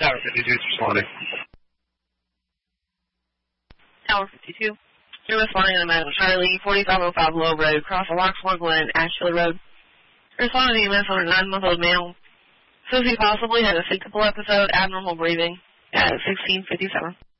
Tower 52 is responding. Tower 52. You're responding to Medical Charlie, 4505 Low Road, across the Locksmore Glen, Asheville Road. Responding to EMS on a 9-month-old male. Says he possibly had a syncopal episode, abnormal breathing, at 16:57.